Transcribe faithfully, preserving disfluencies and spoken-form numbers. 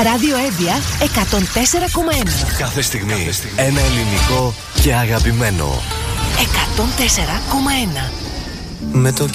Ράδιο Εύβοια εκατόν τέσσερα κόμμα ένα. Κάθε στιγμή, Κάθε στιγμή ένα ελληνικό και αγαπημένο. εκατόν τέσσερα κόμμα ένα. Με το